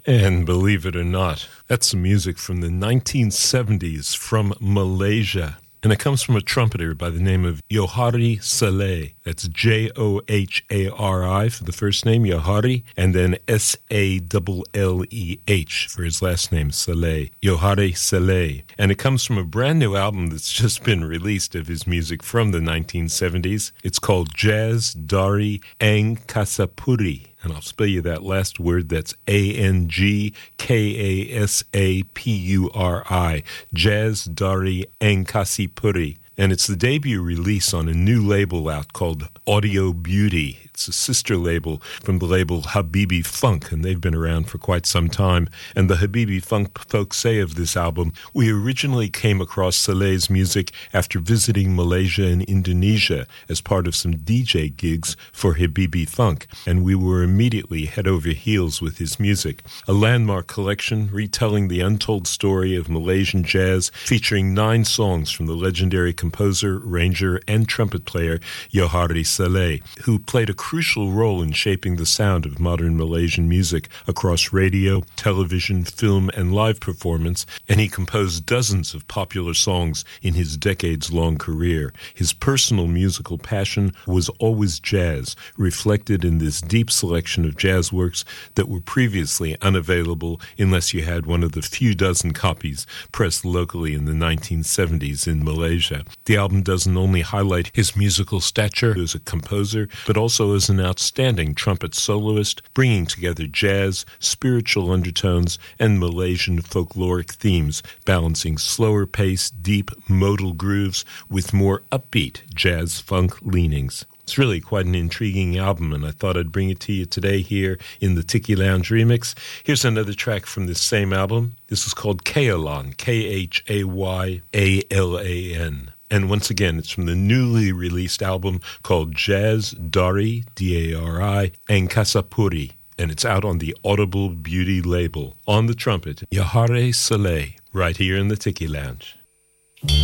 And believe it or not, that's some music from the 1970s from Malaysia. And it comes from a trumpeter by the name of Johari Saleh. That's Johari for the first name, Johari, and then Salleh for his last name, Saleh. Johari Saleh. And it comes from a brand new album that's just been released of his music from the 1970s. It's called Jazz Dari Angkasapuri. And I'll spell you that last word. That's Angkasapuri. Jazz Dari Angkasapuri. And it's the debut release on a new label out called Audio Beauty. It's a sister label from the label Habibi Funk, and they've been around for quite some time. And the Habibi Funk folks say of this album, we originally came across Saleh's music after visiting Malaysia and Indonesia as part of some DJ gigs for Habibi Funk, and we were immediately head over heels with his music. A landmark collection retelling the untold story of Malaysian jazz, featuring 9 songs from the legendary composer, arranger, and trumpet player Johari Saleh, who played a crucial role in shaping the sound of modern Malaysian music across radio, television, film, and live performance, and he composed dozens of popular songs in his decades-long career. His personal musical passion was always jazz, reflected in this deep selection of jazz works that were previously unavailable unless you had one of the few dozen copies pressed locally in the 1970s in Malaysia. The album doesn't only highlight his musical stature as a composer, but also as an outstanding trumpet soloist, bringing together jazz, spiritual undertones, and Malaysian folkloric themes, balancing slower pace, deep modal grooves with more upbeat jazz-funk leanings. It's really quite an intriguing album, and I thought I'd bring it to you today here in the Tiki Lounge Remix. Here's another track from this same album. This is called Khaylan, Khaylan. And once again, it's from the newly released album called Jazz Dari, Dari, Angkasapuri, and it's out on the Audible Beauty label. On the trumpet, Johari Saleh, right here in the Tiki Lounge.